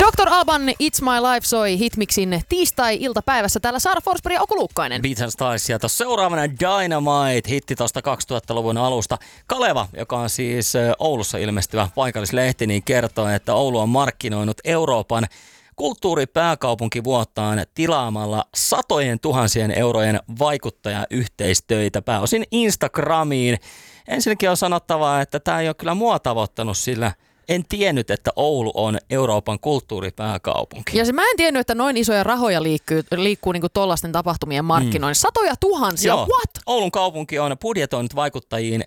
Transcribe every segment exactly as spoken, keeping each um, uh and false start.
doktor Alban It's My Life soi Hitmixin tiistai-iltapäivässä. Täällä Saara Forsberg ja Oku Luukkainen. Beats and Styles ja tuossa seuraavana Dynamite, hitti tuosta kaksituhattaluvun alusta. Kaleva, joka on siis Oulussa ilmestyvä paikallislehti, niin kertoo, että Oulu on markkinoinut Euroopan kulttuuripääkaupunkivuottaan tilaamalla satojen tuhansien eurojen vaikuttajayhteistöitä pääosin Instagramiin. Ensinnäkin on sanottavaa, että tämä ei ole kyllä mua tavoittanut, sillä en tiennyt, että Oulu on Euroopan kulttuuripääkaupunki. Ja se mä en tiennyt, että noin isoja rahoja liikkuu, liikkuu niin kuin tollaisten tapahtumien markkinoinnissa. Mm. Satoja tuhansia, Joo. What? Oulun kaupunki on budjetoinut vaikuttajiin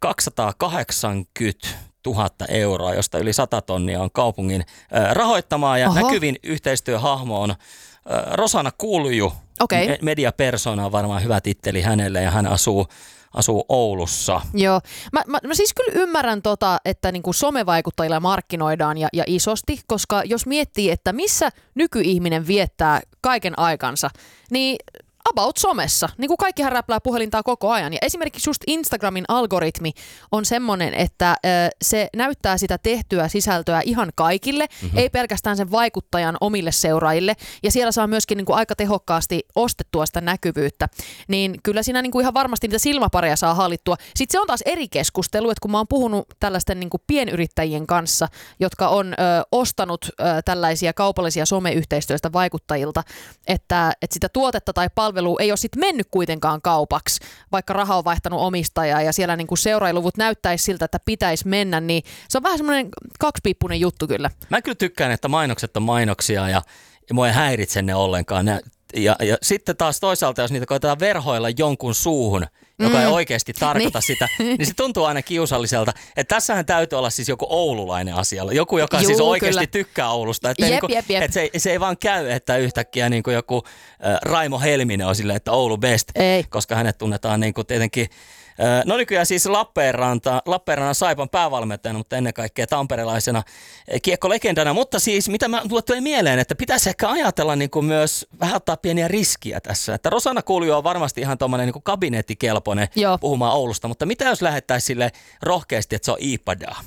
kaksisataakahdeksankymmentä tuhatta euroa, josta yli sata tonnia on kaupungin rahoittamaa. Ja Oho. näkyvin yhteistyöhahmo on Rosanna Kulju. Okay. Mediapersona on varmaan hyvä titteli hänelle ja hän asuu asuu Oulussa. Joo. Mä, mä, mä siis kyllä ymmärrän, tota, että niinku somevaikuttajilla markkinoidaan ja, ja isosti, koska jos miettii, että missä nykyihminen viettää kaiken aikansa, niin about somessa. Niin kuin kaikkihan räplää puhelintaa koko ajan. Ja esimerkiksi just Instagramin algoritmi on semmoinen, että ö, se näyttää sitä tehtyä sisältöä ihan kaikille, mm-hmm. ei pelkästään sen vaikuttajan omille seuraajille. Ja siellä saa myöskin niin kuin aika tehokkaasti ostettua sitä näkyvyyttä. Niin kyllä siinä niin kuin ihan varmasti niitä silmäpareja saa hallittua. Sitten se on taas eri keskustelu, että kun mä oon puhunut tällaisten niin kuin pienyrittäjien kanssa, jotka on ö, ostanut ö, tällaisia kaupallisia someyhteistyöstä vaikuttajilta, että, että sitä tuotetta tai palvelua ei ole sitten mennyt kuitenkaan kaupaksi, vaikka raha on vaihtanut omistajaa ja siellä niinku seurailuvut näyttäisi siltä, että pitäisi mennä, niin se on vähän semmoinen kaksipiippunen juttu kyllä. Mä kyllä tykkään, että mainokset on mainoksia ja, ja mua ei häiritse ne ollenkaan. Ja, ja, ja sitten taas toisaalta, jos niitä koetetaan verhoilla jonkun suuhun, joka mm. ei oikeasti tarkoita niin. sitä, niin se tuntuu aina kiusalliselta. Että tässähän täytyy olla siis joku oululainen asia. Joku, joka Juu, siis oikeasti kyllä. tykkää Oulusta. Että jep, niin jep, jep. et se, se ei vaan käy, että yhtäkkiä niin kuin joku äh, Raimo Helminen on silleen, että Oulu best. Ei. Koska hänet tunnetaan niin kuin tietenkin, äh, no nykyään siis Lappeenranta, Lappeenrannan Saipan päävalmentajana, mutta ennen kaikkea tamperelaisena kiekkolegendana. Mutta siis mitä mä tuli mieleen, että pitäisi ehkä ajatella niin kuin myös vähän ottaa pieniä riskiä tässä. Että Rosanna Kulju on varmasti ihan tommoinen niin kuin kabinettikelpoinen Joo. puhumaan Oulusta, mutta mitä jos lähettäisiin sille rohkeasti, että se on Iipadaa?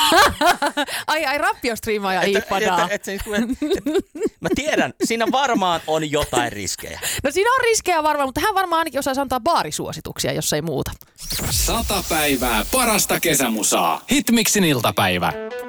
ai, ai rappiostriimaaja Iipadaa. Mä tiedän, siinä varmaan on jotain riskejä. No siinä on riskejä varmaan, mutta hän varmaan ainakin osaisi antaa baarisuosituksia, jos ei muuta. Sata päivää parasta kesämusaa. Hitmixin iltapäivä.